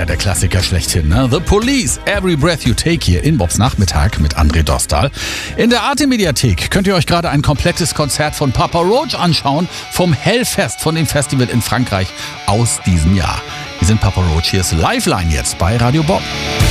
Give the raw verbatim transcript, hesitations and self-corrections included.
ja der Klassiker schlechthin, ne? The Police, Every Breath You Take hier in Bobs Nachmittag mit André Dostal. In der Arte-Mediathek könnt ihr euch gerade ein komplettes Konzert von Papa Roach anschauen, vom Hellfest, von dem Festival in Frankreich aus diesem Jahr. Hier sind Papa Roach, hier ist Lifeline jetzt bei Radio Bob.